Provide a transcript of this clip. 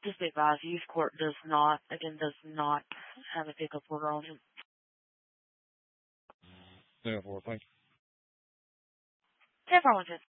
Just be advised, youth court does not have a pickup order on him. Yeah, well, thank you. No problem,